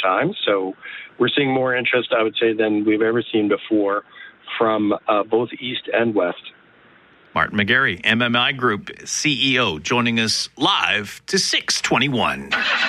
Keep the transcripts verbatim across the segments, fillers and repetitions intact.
time. So we're seeing more interest, I would say, than we've ever seen before from uh, both east and west. Martin McGarry, M M I Group C E O, joining us live to six twenty-one.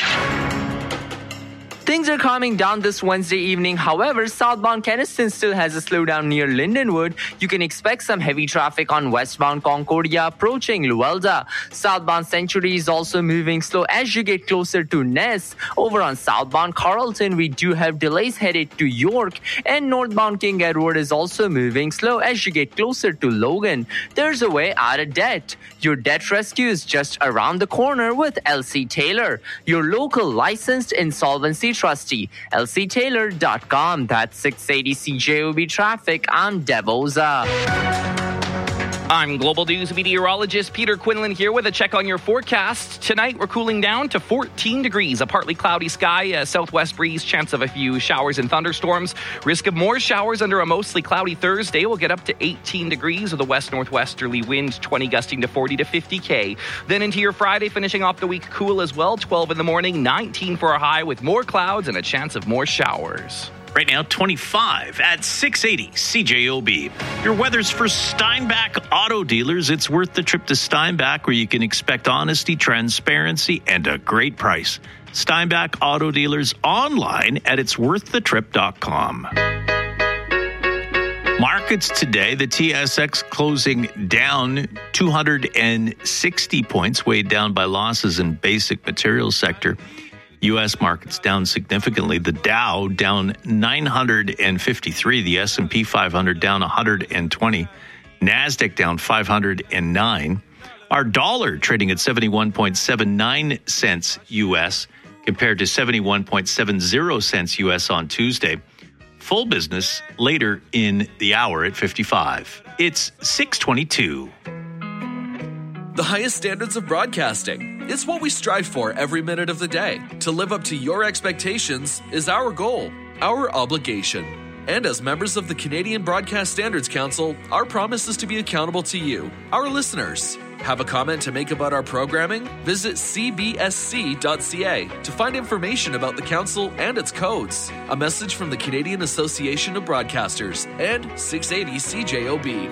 Things are calming down this Wednesday evening. However, southbound Keniston still has a slowdown near Lindenwood. You can expect some heavy traffic on westbound Concordia approaching Luelda. Southbound Century is also moving slow as you get closer to Ness. Over on southbound Carlton, we do have delays headed to York. And northbound King Edward is also moving slow as you get closer to Logan. There's a way out of debt. Your debt rescue is just around the corner with L C Taylor, your local licensed insolvency trustee. L C Taylor dot com. That's six eighty C J O B traffic. I'm Devoza. I'm Global News meteorologist Peter Quinlan here with a check on your forecast. Tonight, we're cooling down to fourteen degrees. A partly cloudy sky, a southwest breeze, chance of a few showers and thunderstorms. Risk of more showers under a mostly cloudy Thursday. We'll get up to eighteen degrees with a west-northwesterly wind, twenty gusting to forty to fifty K. Then into your Friday, finishing off the week cool as well. twelve in the morning, nineteen for a high with more clouds and a chance of more showers. Right now, twenty-five at six eighty C J O B. Your weather's for Steinbach Auto Dealers. It's worth the trip to Steinbach, where you can expect honesty, transparency, and a great price. Steinbach Auto Dealers online at its worth the trip dot com. Markets today, the T S X closing down two hundred sixty points, weighed down by losses in basic materials sector. U S markets down significantly. The Dow down nine hundred fifty-three. The S and P five hundred down one hundred twenty. NASDAQ down five hundred nine. Our dollar trading at seventy-one point seven nine cents U S compared to seventy-one point seven zero cents U S on Tuesday. Full business later in the hour at fifty-five. It's six twenty-two. The highest standards of broadcasting. It's what we strive for every minute of the day. To live up to your expectations is our goal, our obligation. And as members of the Canadian Broadcast Standards Council, our promise is to be accountable to you, our listeners. Have a comment to make about our programming? Visit c b s c dot c a to find information about the council and its codes. A message from the Canadian Association of Broadcasters and six eighty C J O B.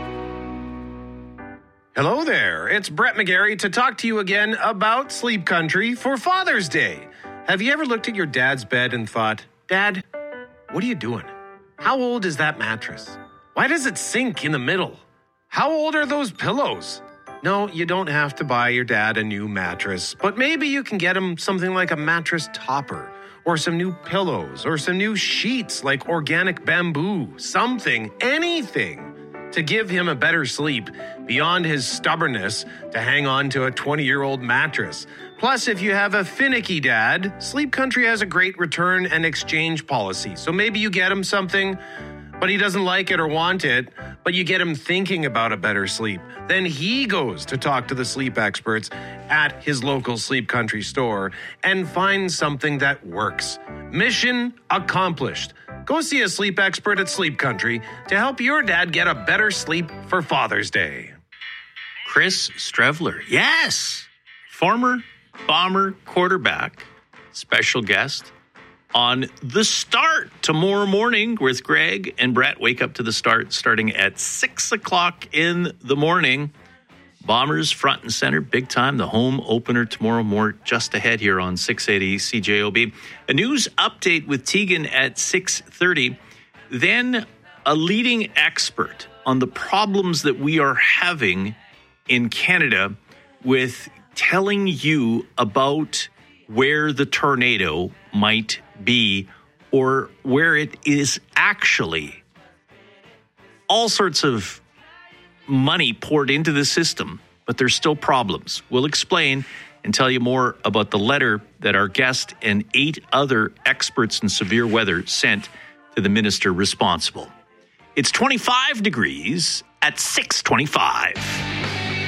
Hello there, it's Brett McGarry to talk to you again about Sleep Country for Father's Day. Have you ever looked at your dad's bed and thought, Dad, what are you doing? How old is that mattress? Why does it sink in the middle? How old are those pillows? No, you don't have to buy your dad a new mattress, but maybe you can get him something like a mattress topper, or some new pillows, or some new sheets like organic bamboo, something, anything to give him a better sleep beyond his stubbornness to hang on to a twenty-year-old mattress. Plus, if you have a finicky dad, Sleep Country has a great return and exchange policy. So maybe you get him something, but he doesn't like it or want it, but you get him thinking about a better sleep. Then he goes to talk to the sleep experts at his local Sleep Country store and finds something that works. Mission accomplished. Go see a sleep expert at Sleep Country to help your dad get a better sleep for Father's Day. Chris Streveler, yes, former Bomber quarterback, special guest on The Start tomorrow morning with Greg and Brett. Wake up to The Start starting at six o'clock in the morning. Bombers front and center, big time. The home opener tomorrow, more just ahead here on six eighty C J O B. A news update with Tegan at six thirty. Then a leading expert on the problems that we are having in Canada with telling you about where the tornado might be or where it is actually. All sorts of money poured into the system, but there's still problems. We'll explain and tell you more about the letter that our guest and eight other experts in severe weather sent to the minister responsible. It's twenty-five degrees at six twenty-five.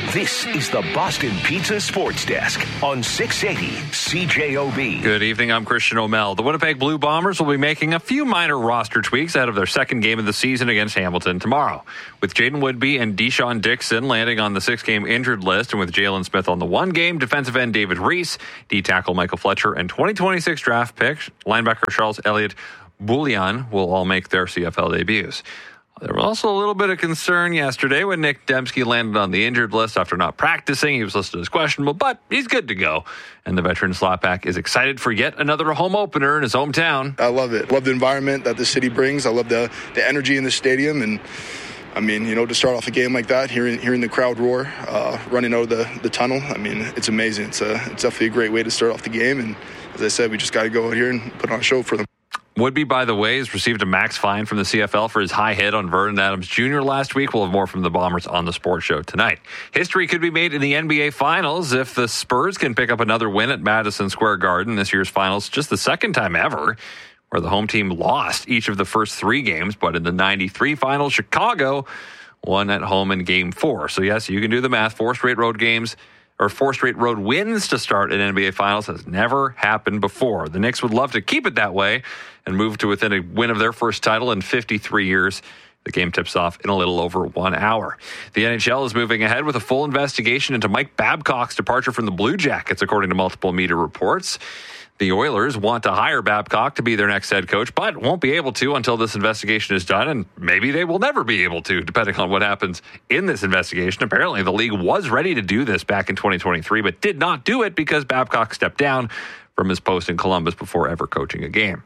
This is the Boston Pizza Sports Desk on six eighty C J O B. Good evening, I'm Christian O'Mell. The Winnipeg Blue Bombers will be making a few minor roster tweaks ahead of their second game of the season against Hamilton tomorrow. With Jaden Woodby and Deshaun Dixon landing on the six-game injured list, and with Jalen Smith on the one-game, defensive end David Reese, D-tackle Michael Fletcher, and twenty twenty-six draft pick linebacker Charles Elliott Boulian will all make their C F L debuts. There was also a little bit of concern yesterday when Nick Dembski landed on the injured list after not practicing. He was listed as questionable, but he's good to go. And the veteran slapback is excited for yet another home opener in his hometown. I love it. Love the environment that the city brings. I love the, the energy in the stadium. And, I mean, you know, to start off a game like that, hearing, hearing the crowd roar, uh, running out of the, the tunnel, I mean, it's amazing. It's, a, it's definitely a great way to start off the game. And as I said, we just got to go out here and put on a show for them. Woodby, by the way, has received a max fine from the C F L for his high hit on Vernon Adams Junior last week. We'll have more from the Bombers on the sports show tonight. History could be made in the N B A Finals if the Spurs can pick up another win at Madison Square Garden. This year's Finals, just the second time ever where the home team lost each of the first three games. But in the ninety-three Finals, Chicago won at home in Game four. So, yes, you can do the math. Four straight road games. Or four straight road wins to start an N B A Finals has never happened before. The Knicks would love to keep it that way and move to within a win of their first title in fifty-three years. The game tips off in a little over one hour. The N H L is moving ahead with a full investigation into Mike Babcock's departure from the Blue Jackets, according to multiple media reports. The Oilers want to hire Babcock to be their next head coach, but won't be able to until this investigation is done, and maybe they will never be able to, depending on what happens in this investigation. Apparently, the league was ready to do this back in twenty twenty-three, but did not do it because Babcock stepped down from his post in Columbus before ever coaching a game.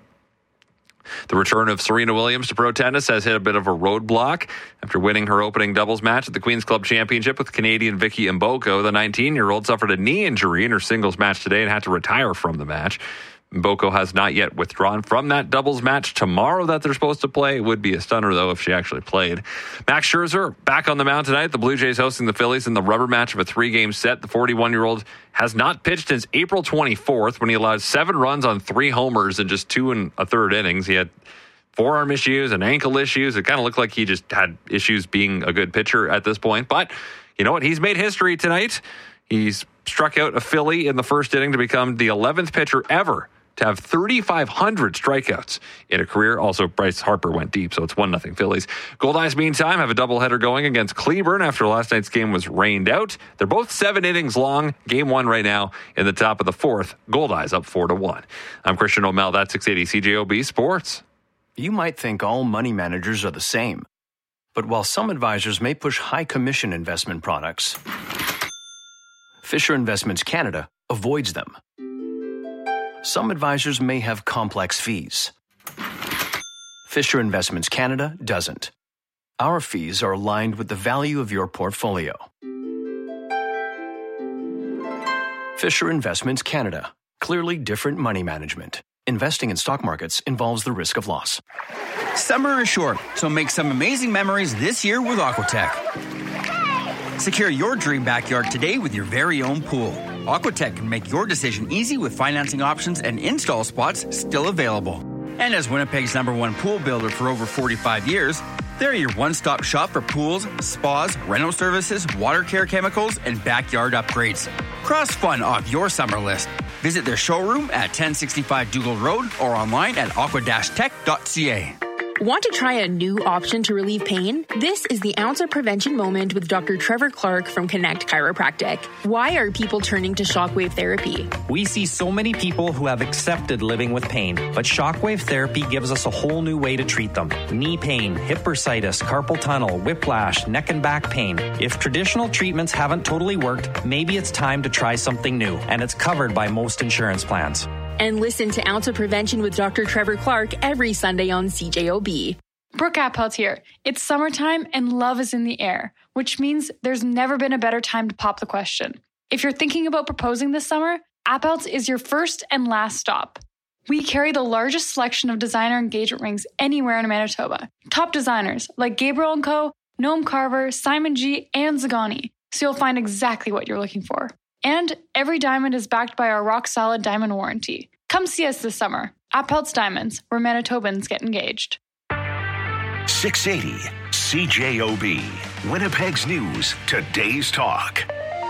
The return of Serena Williams to pro tennis has hit a bit of a roadblock. After winning her opening doubles match at the Queen's Club Championship with Canadian Vicky Mboko, the nineteen-year-old suffered a knee injury in her singles match today and had to retire from the match. Mboko has not yet withdrawn from that doubles match tomorrow that they're supposed to play. It would be a stunner, though, if she actually played. Max Scherzer back on the mound tonight. The Blue Jays hosting the Phillies in the rubber match of a three-game set. The forty-one-year-old has not pitched since April twenty-fourth when he allowed seven runs on three homers in just two and a third innings. He had forearm issues and ankle issues. It kind of looked like he just had issues being a good pitcher at this point. But you know what? He's made history tonight. He's struck out a Philly in the first inning to become the eleventh pitcher ever to have thirty-five hundred strikeouts in a career. Also, Bryce Harper went deep, so it's one nothing Phillies. Goldeyes, meantime, have a doubleheader going against Cleburne after last night's game was rained out. They're both seven innings long. Game one right now in the top of the fourth. Goldeyes up four to one. I'm Christian O'Mell. That's six eighty C J O B Sports. You might think all money managers are the same. But while some advisors may push high commission investment products, Fisher Investments Canada avoids them. Some advisors may have complex fees. Fisher Investments Canada doesn't. Our fees are aligned with the value of your portfolio. Fisher Investments Canada. Clearly different money management. Investing in stock markets involves the risk of loss. Summer is short, so make some amazing memories this year with Aquatech. Secure your dream backyard today with your very own pool. Aquatech can make your decision easy with financing options and install spots still available. And as Winnipeg's number one pool builder for over forty-five years, they're your one-stop shop for pools, spas, rental services, water care chemicals, and backyard upgrades. Cross fun off your summer list. Visit their showroom at ten sixty-five Dougal Road or online at aqua dash tech dot c a. Want to try a new option to relieve pain? This is the Ounce of Prevention moment with Doctor Trevor Clark from Connect Chiropractic. Why are people turning to shockwave therapy? We see so many people who have accepted living with pain, but shockwave therapy gives us a whole new way to treat them. Knee pain, hip bursitis, carpal tunnel, whiplash, neck and back pain. If traditional treatments haven't totally worked, maybe it's time to try something new, and it's covered by most insurance plans. And listen to Ounce of Prevention with Doctor Trevor Clark every Sunday on C J O B. Brooke Appelt here. It's summertime and love is in the air, which means there's never been a better time to pop the question. If you're thinking about proposing this summer, Appelt's is your first and last stop. We carry the largest selection of designer engagement rings anywhere in Manitoba. Top designers like Gabriel and Co., Noam Carver, Simon G., and Zagani, so you'll find exactly what you're looking for. And every diamond is backed by our rock-solid diamond warranty. Come see us this summer. Appelt's Diamonds, where Manitobans get engaged. six eighty C J O B, Winnipeg's News, today's talk.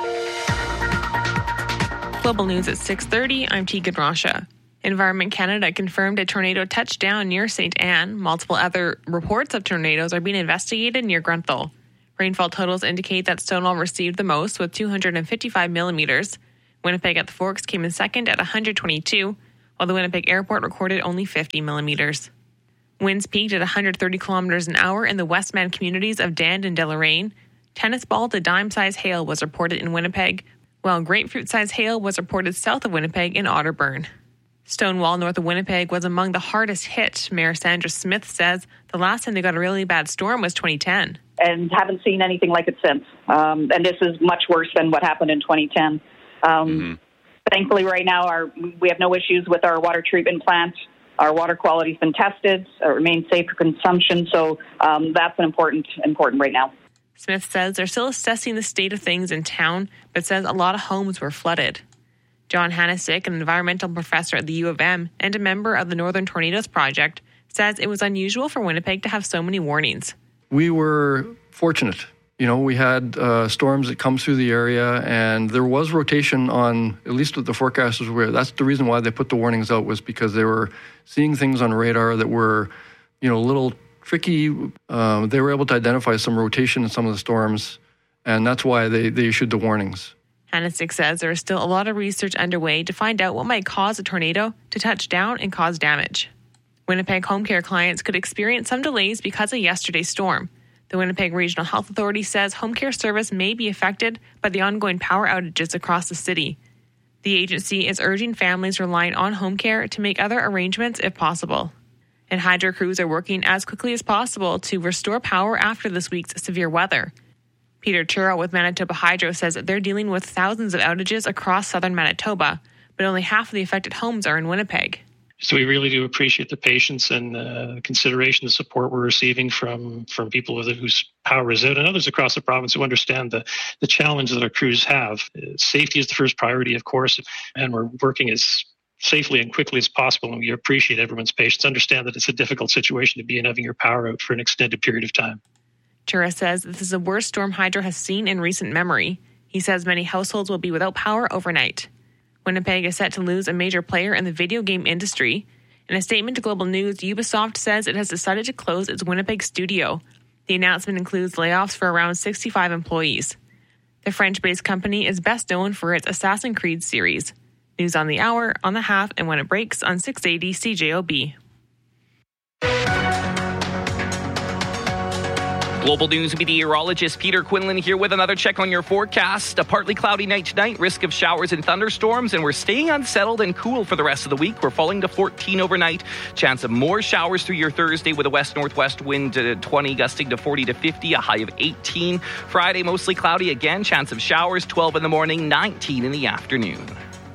Global News at six thirty, I'm Tegan Rasha. Environment Canada confirmed a tornado touchdown near Saint Anne. Multiple other reports of tornadoes are being investigated near Grenfell. Rainfall totals indicate that Stonewall received the most with two hundred fifty-five millimeters. Winnipeg at the Forks came in second at one hundred twenty-two, while the Winnipeg Airport recorded only fifty millimeters. Winds peaked at one hundred thirty kilometers an hour in the Westman communities of Dand and Deloraine. Tennis ball to dime-size hail was reported in Winnipeg, while grapefruit-size hail was reported south of Winnipeg in Otterburn. Stonewall, north of Winnipeg, was among the hardest hit. Mayor Sandra Smith says the last time they got a really bad storm was twenty ten. And haven't seen anything like it since. Um, and this is much worse than what happened in twenty ten. Um, mm-hmm. Thankfully, right now, our we have no issues with our water treatment plant. Our water quality's been tested. It remains safe for consumption. So um, that's an important, important right now. Smith says they're still assessing the state of things in town, but says a lot of homes were flooded. John Hanesick, an environmental professor at the U of M and a member of the Northern Tornadoes Project, says it was unusual for Winnipeg to have so many warnings. We were fortunate. You know, we had uh, storms that come through the area, and there was rotation on, at least what the forecasters were. That's the reason why they put the warnings out, was because they were seeing things on radar that were, you know, a little tricky. Um, they were able to identify some rotation in some of the storms, and that's why they, they issued the warnings. Hanesick says there is still a lot of research underway to find out what might cause a tornado to touch down and cause damage. Winnipeg home care clients could experience some delays because of yesterday's storm. The Winnipeg Regional Health Authority says home care service may be affected by the ongoing power outages across the city. The agency is urging families relying on home care to make other arrangements if possible. And hydro crews are working as quickly as possible to restore power after this week's severe weather. Peter Churro with Manitoba Hydro says that they're dealing with thousands of outages across southern Manitoba, but only half of the affected homes are in Winnipeg. So we really do appreciate the patience and uh, consideration, the support we're receiving from from people with, whose power is out, and others across the province who understand the, the challenge that our crews have. Uh, safety is the first priority, of course, and we're working as safely and quickly as possible, and we appreciate everyone's patience. Understand that it's a difficult situation to be in, having your power out for an extended period of time. Chura says this is the worst storm Hydro has seen in recent memory. He says many households will be without power overnight. Winnipeg is set to lose a major player in the video game industry. In a statement to Global News, Ubisoft says it has decided to close its Winnipeg studio. The announcement includes layoffs for around sixty-five employees. The French-based company is best known for its Assassin's Creed series. News on the hour, on the half, and when it breaks on six eighty C J O B. Global News meteorologist Peter Quinlan here with another check on your forecast. A partly cloudy night tonight, risk of showers and thunderstorms, and we're staying unsettled and cool for the rest of the week. We're falling to fourteen overnight. Chance of more showers through your Thursday with a west-northwest wind to twenty, gusting to forty to fifty, a high of eighteen. Friday, mostly cloudy again. Chance of showers, twelve in the morning, nineteen in the afternoon.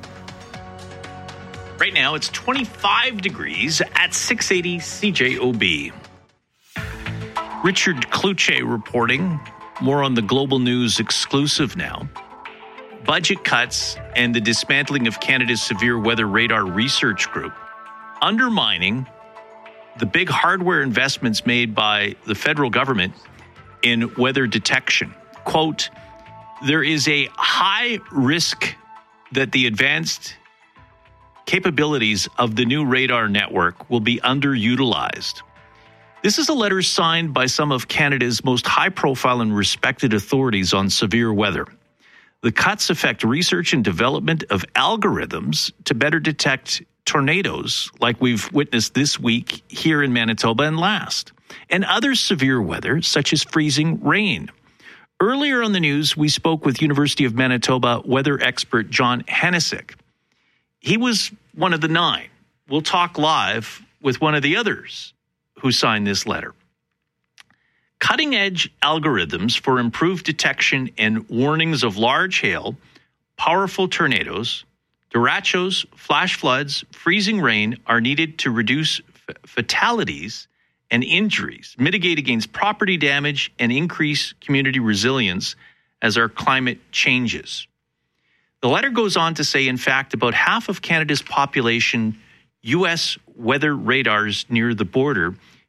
Right now, it's twenty-five degrees at six eighty C J O B. Richard Kluche reporting. More on the Global News exclusive now. Budget cuts and the dismantling of Canada's Severe Weather Radar Research Group undermining the big hardware investments made by the federal government in weather detection. Quote, there is a high risk that the advanced capabilities of the new radar network will be underutilized. This is a letter signed by some of Canada's most high-profile and respected authorities on severe weather. The cuts affect research and development of algorithms to better detect tornadoes, like we've witnessed this week here in Manitoba and last, and other severe weather, such as freezing rain. Earlier on the news, we spoke with University of Manitoba weather expert John Hanesick. He was one of the nine. We'll talk live with one of the others who signed this letter. Cutting-edge algorithms for improved detection and warnings of large hail, powerful tornadoes, derechos, flash floods, freezing rain are needed to reduce f- fatalities and injuries, mitigate against property damage, and increase community resilience as our climate changes. The letter goes on to say, in fact, about half of Canada's population U S weather radars near the border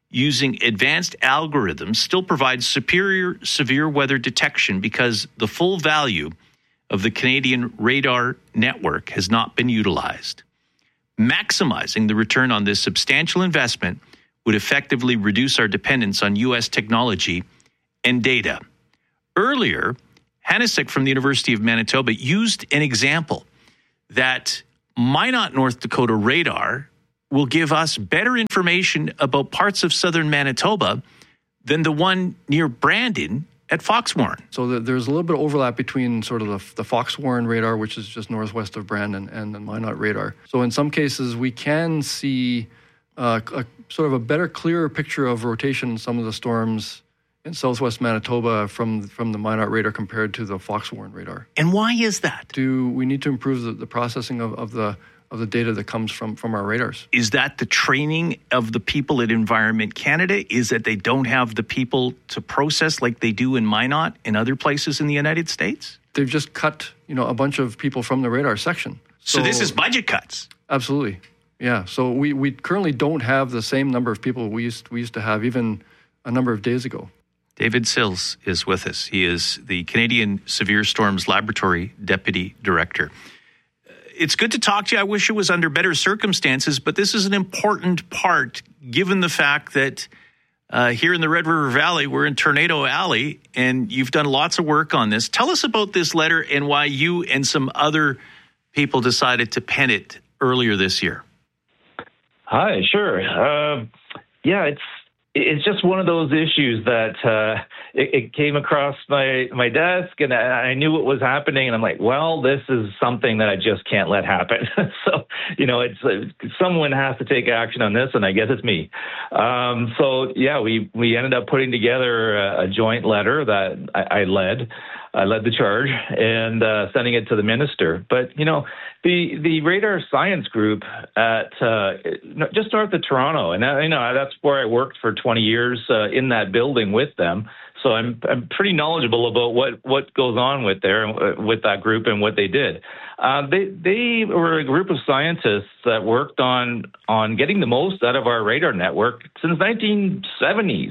using advanced algorithms still provides superior severe weather detection because the full value of the Canadian radar network has not been utilized. Maximizing the return on this substantial investment would effectively reduce our dependence on U S technology and data. Earlier, Hanisick from the University of Manitoba used an example that Minot, North Dakota radar will give us better information about parts of southern Manitoba than the one near Brandon at Foxwarren. So the, there's a little bit of overlap between sort of the, the Foxwarren radar, which is just northwest of Brandon, and the Minot radar. So in some cases, we can see uh, a sort of a better, clearer picture of rotation in some of the storms in southwest Manitoba from from the Minot radar compared to the Foxwarren radar. And why is that? Do we need to improve the, the processing of, of the of the data that comes from, from our radars? Is that the training of the people at Environment Canada? Is that they don't have the people to process like they do in Minot and other places in the United States? They've just cut, you know, a bunch of people from the radar section. So, so this is budget cuts? Absolutely. Yeah. So we, we currently don't have the same number of people we used, we used to have even a number of days ago. David Sills is with us. He is the Canadian Severe Storms Laboratory Deputy Director. It's good to talk to you. I wish it was under better circumstances, but this is an important part given the fact that uh, here in the Red River Valley, we're in Tornado Alley, and you've done lots of work on this. Tell us about this letter and why you and some other people decided to pen it earlier this year. Hi, sure. Uh, yeah, it's it's just one of those issues that uh, it, it came across my, my desk, and I, I knew what was happening, and I'm like, well, this is something that I just can't let happen. So, you know, it's uh, someone has to take action on this, and I guess it's me. Um, so, yeah, we, we ended up putting together a, a joint letter that I, I led. I led the charge and uh, sending it to the minister. But, you know, the the radar science group at uh, just north of Toronto, and, uh, you know, that's where I worked for twenty years uh, in that building with them. So I'm I'm pretty knowledgeable about what, what goes on with there, with that group and what they did. Uh, they they were a group of scientists that worked on on getting the most out of our radar network since nineteen seventies.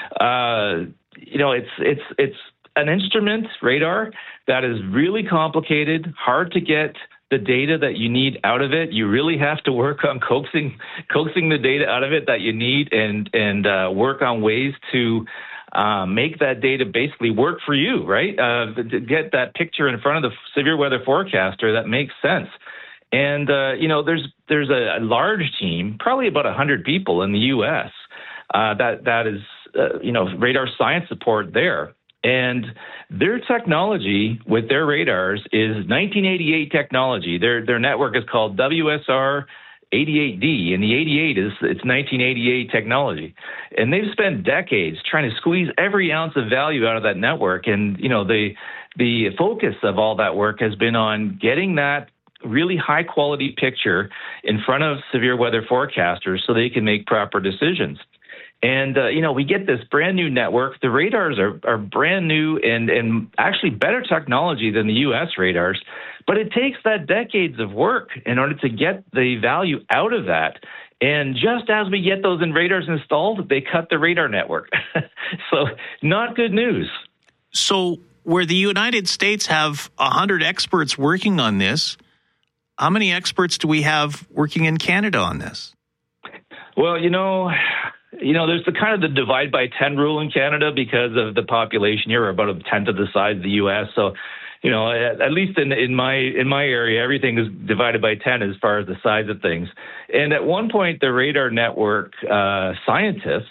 Uh, you know, it's it's it's an instrument, radar, that is really complicated, hard to get the data that you need out of it. You really have to work on coaxing coaxing the data out of it that you need, and and uh, work on ways to uh, make that data basically work for you, right? Uh, to get that picture in front of the severe weather forecaster that makes sense. And uh, you know, there's there's a, a large team, probably about one hundred people in the U S uh, that that is uh, you know radar science support there. And their technology with their radars is nineteen eighty-eight technology. Their their network is called W S R eighty-eight D, and the eighty-eight is it's nineteen eighty-eight technology. And they've spent decades trying to squeeze every ounce of value out of that network. And you know the the focus of all that work has been on getting that really high quality picture in front of severe weather forecasters so they can make proper decisions. And, uh, you know, we get this brand new network. The radars are, are brand new and, and actually better technology than the U S radars. But it takes that decades of work in order to get the value out of that. And just as we get those in radars installed, they cut the radar network. So not good news. So where the United States have one hundred experts working on this, how many experts do we have working in Canada on this? Well, you know... You know, there's the kind of the divide by ten rule in Canada because of the population here, about a tenth of the size of the U S. So, you know, at, at least in, in my in my area, everything is divided by ten as far as the size of things. And at one point, the radar network uh, scientists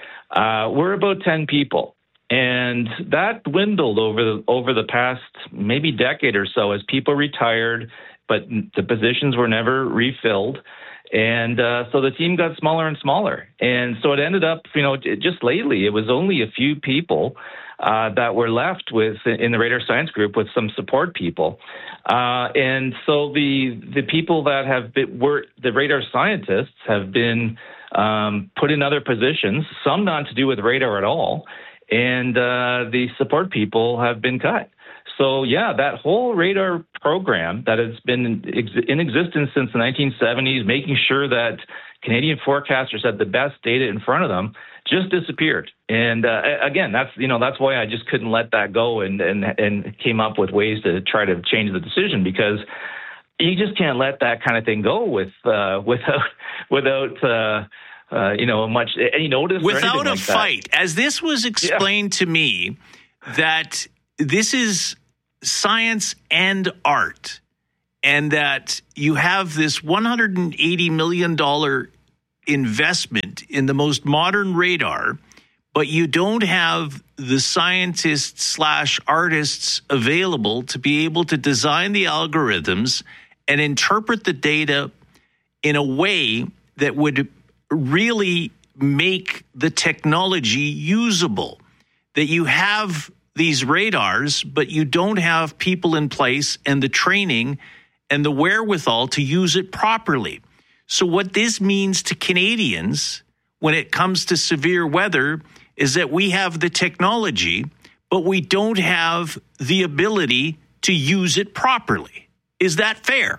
uh, were about ten people. And that dwindled over the, over the past maybe decade or so as people retired, but the positions were never refilled. And uh, so the team got smaller and smaller. And so it ended up, you know, just lately, it was only a few people uh, that were left with in the radar science group with some support people. Uh, and so the the people that have been, were the radar scientists have been um, put in other positions, some not to do with radar at all. And uh, the support people have been cut. So, yeah, that whole radar program that has been in existence since the nineteen seventies, making sure that Canadian forecasters had the best data in front of them, just disappeared. And uh, again, that's you know that's why I just couldn't let that go, and and and came up with ways to try to change the decision, because you just can't let that kind of thing go with uh, without without uh, uh, you know much any notice without or a like fight. That. As this was explained yeah. to me, that this is science and art, and that you have this one hundred eighty million dollars investment in the most modern radar, but you don't have the scientists slash artists available to be able to design the algorithms and interpret the data in a way that would really make the technology usable. That you have these radars, but you don't have people in place and the training and the wherewithal to use it properly. So what this means to Canadians when it comes to severe weather is that we have the technology, but we don't have the ability to use it properly. Is that fair?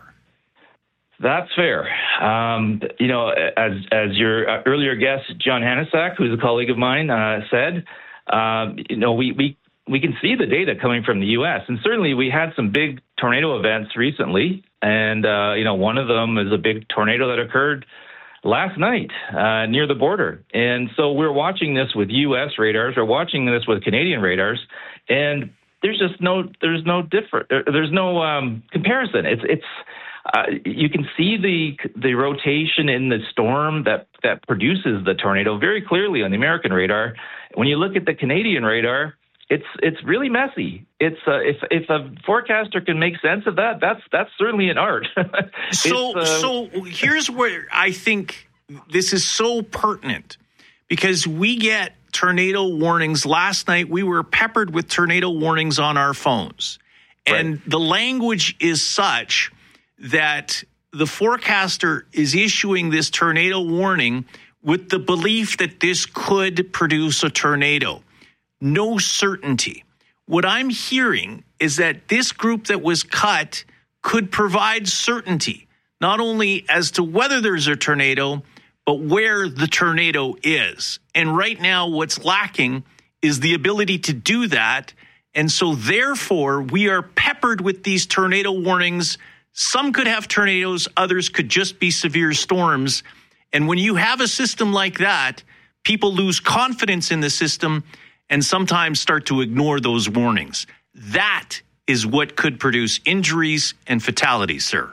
That's fair. Um, you know, as as your earlier guest, John Hanasak, who's a colleague of mine, uh, said, uh, you know, we, we we can see the data coming from the U S, and certainly we had some big tornado events recently. And, uh, you know, one of them is a big tornado that occurred last night uh, near the border. And so we're watching this with U S radars. We're watching this with Canadian radars. And there's just no there's no different. There's no um, comparison. It's it's uh, you can see the the rotation in the storm that, that produces the tornado very clearly on the American radar. When you look at the Canadian radar, It's it's really messy. It's uh, if if a forecaster can make sense of that, that's that's certainly an art. so uh, so here's where I think this is so pertinent, because we get tornado warnings. Last night we were peppered with tornado warnings on our phones, and right. the language is such that the forecaster is issuing this tornado warning with the belief that this could produce a tornado. No certainty. What I'm hearing is that this group that was cut could provide certainty, not only as to whether there's a tornado, but where the tornado is. And right now, what's lacking is the ability to do that. And so therefore, we are peppered with these tornado warnings. Some could have tornadoes, others could just be severe storms. And when you have a system like that, people lose confidence in the system and sometimes start to ignore those warnings. That is what could produce injuries and fatalities, sir.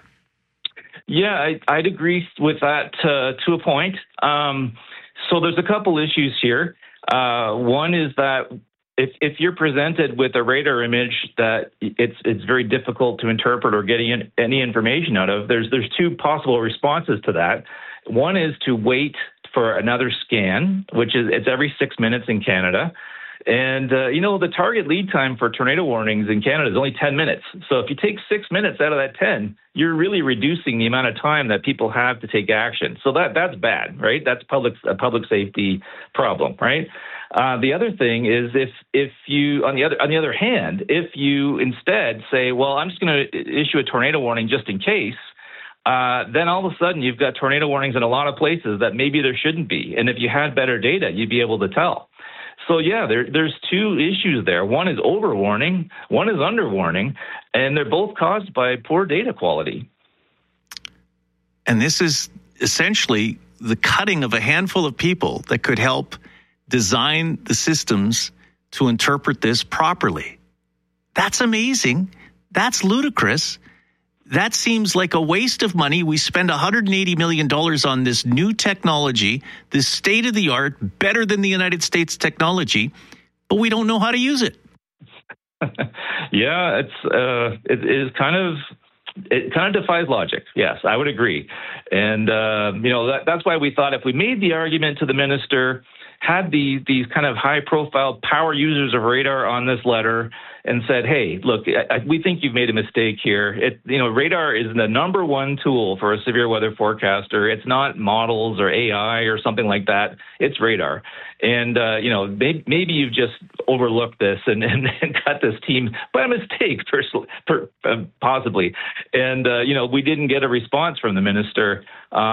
Yeah, I, I'd agree with that uh, to a point. Um, so there's a couple issues here. Uh, one is that if, if you're presented with a radar image that it's it's very difficult to interpret or get any, any information out of, there's there's two possible responses to that. One is to wait for another scan, which is it's every six minutes in Canada. And, uh, you know, the target lead time for tornado warnings in Canada is only ten minutes. So if you take six minutes out of that ten, you're really reducing the amount of time that people have to take action. So that that's bad, right? That's public a public safety problem, right? Uh, the other thing is if if you on the other on the other hand, if you instead say, well, I'm just going to issue a tornado warning just in case, uh, then all of a sudden you've got tornado warnings in a lot of places that maybe there shouldn't be. And if you had better data, you'd be able to tell. So, yeah, there, there's two issues there. One is overwarning, one is underwarning, and they're both caused by poor data quality. And this is essentially the cutting of a handful of people that could help design the systems to interpret this properly. That's amazing. That's ludicrous. That seems like a waste of money. We spend one hundred eighty million dollars on this new technology, this state-of-the-art, better than the United States technology, but we don't know how to use it. yeah, it's uh, it is kind of it kind of defies logic. Yes, I would agree, and uh, you know that, that's why we thought if we made the argument to the minister, had the these kind of high-profile power users of radar on this letter, and said, hey, look, I, I, we think you've made a mistake here. It, you know, radar is the number one tool for a severe weather forecaster. It's not models or A I or something like that. It's radar. And, uh, you know, maybe, maybe you've just overlooked this and, and, and cut this team by mistake, personally, per, uh, possibly. And, uh, you know, we didn't get a response from the minister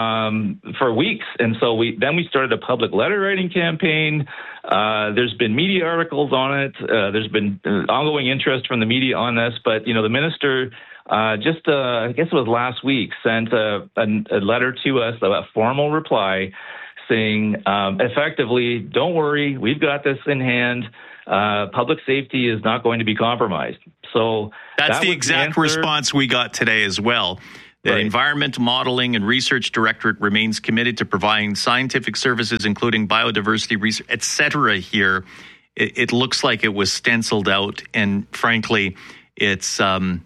um, for weeks. And so we then we started a public letter writing campaign. Uh, there's been media articles on it. Uh, there's been uh, ongoing interest from the media on this. But, you know, the minister uh, just, uh, I guess it was last week, sent a, a, a letter to us, a formal reply, saying um, effectively, don't worry, we've got this in hand. Uh, public safety is not going to be compromised. So that's that the exact the response we got today as well. The right. Environment Modeling and Research Directorate remains committed to providing scientific services, including biodiversity research, et cetera. Here, it, it looks like it was stenciled out, and frankly, it's um,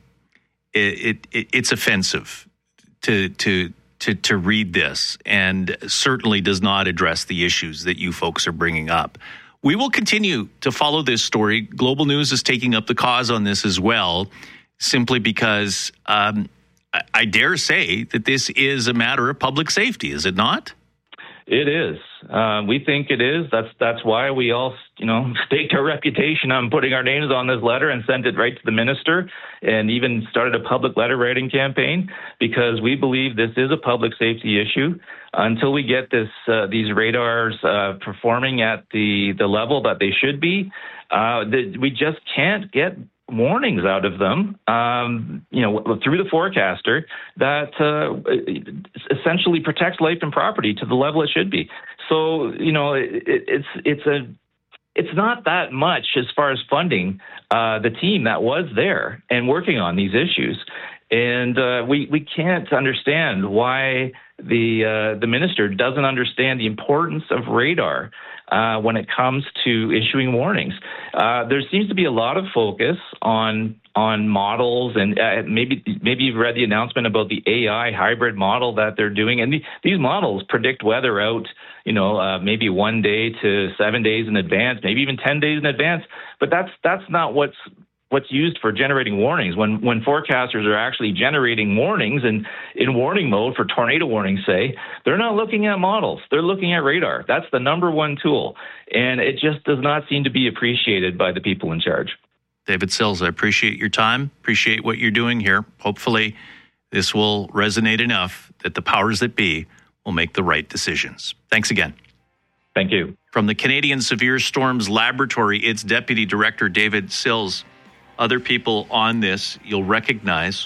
it, it it's offensive to to. To, to read this, and certainly does not address the issues that you folks are bringing up. We will continue to follow this story. Global News is taking up the cause on this as well, simply because um, I, I dare say that this is a matter of public safety, is it not? It is. Uh, we think it is. That's that's why we all, you know, staked our reputation on putting our names on this letter and sent it right to the minister, and even started a public letter writing campaign, because we believe this is a public safety issue. Until we get this uh, these radars uh, performing at the the level that they should be, uh, the, we just can't get warnings out of them, um, you know, through the forecaster that uh, essentially protects life and property to the level it should be. So, you know, it, it's it's a it's not that much as far as funding uh, the team that was there and working on these issues, and uh, we we can't understand why the uh, the minister doesn't understand the importance of radar uh, when it comes to issuing warnings. Uh, there seems to be a lot of focus on on models, and uh, maybe maybe you've read the announcement about the A I hybrid model that they're doing, and the, these models predict weather out, you know, uh, maybe one day to seven days in advance, maybe even ten days in advance. But that's that's not what's what's used for generating warnings. When when forecasters are actually generating warnings and in warning mode for tornado warnings, say, they're not looking at models. They're looking at radar. That's the number one tool. And it just does not seem to be appreciated by the people in charge. David Sills, I appreciate your time, appreciate what you're doing here. Hopefully this will resonate enough that the powers that be will make the right decisions. Thanks again. Thank you. From the Canadian Severe Storms Laboratory, its Deputy Director, David Sills. Other people on this you'll recognize.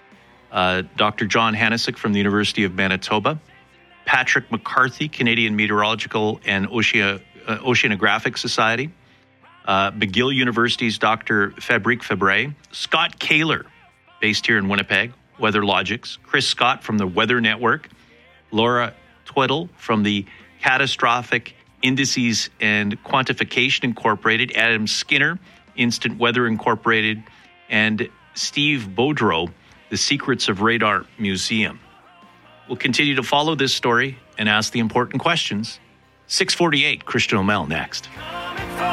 Uh, Doctor John Hanisick from the University of Manitoba. Patrick McCarthy, Canadian Meteorological and Ocean, uh, Oceanographic Society. Uh, McGill University's Doctor Fabrique Fabre. Scott Kaler, based here in Winnipeg, WeatherLogics. Chris Scott from the Weather Network. Laura Tweddle from the Catastrophic Indices and Quantification Incorporated. Adam Skinner, Instant Weather Incorporated, and Steve Boudreau, the Secrets of Radar Museum. We'll continue to follow this story and ask the important questions. six forty-eight, Christian O'Mell next.